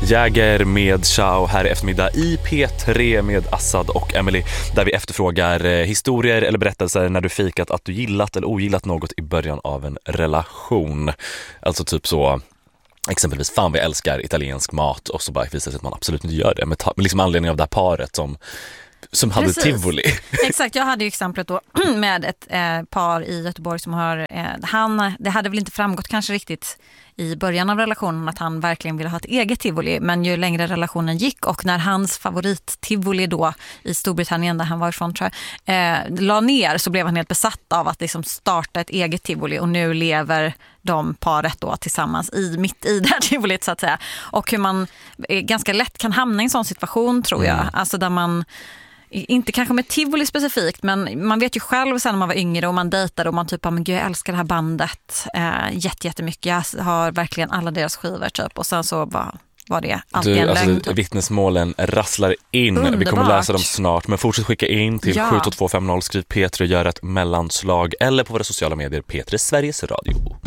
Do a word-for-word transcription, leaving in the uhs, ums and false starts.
Jäger med Ciao här i eftermiddag i P tre med Assad och Emily, där vi efterfrågar eh, historier eller berättelser när du fikat att du gillat eller ogillat något i början av en relation. Alltså typ så, exempelvis fan vi älskar italiensk mat och så bara visar sig att man absolut inte gör det med, ta- med liksom anledning av det här paret som som hade Precis. tivoli. Exakt, jag hade ju exemplet då med ett eh, par i Göteborg som har, eh, han, det hade väl inte framgått kanske riktigt i början av relationen att han verkligen ville ha ett eget tivoli, men ju längre relationen gick och när hans favorit-tivoli då i Storbritannien där han var ifrån tror jag, eh, la ner, så blev han helt besatt av att liksom starta ett eget tivoli, och nu lever de paret då tillsammans i mitt i det här tivolit så att säga, och hur man eh, ganska lätt kan hamna i en sån situation tror jag, mm. alltså där man inte kanske med tivoli specifikt, men man vet ju själv sen när man var yngre och man dejtade och man typ, men gud jag älskar det här bandet eh, jätte, jättemycket, jag har verkligen alla deras skivor typ, och sen så bara var det alltid du, en alltså, lögn typ. Vittnesmålen rasslar in. Underbart. Vi kommer läsa dem snart, men fortsätt skicka in till ja. sju två två fem noll, skriv P tre, gör ett mellanslag eller på våra sociala medier P tre Sveriges Radio.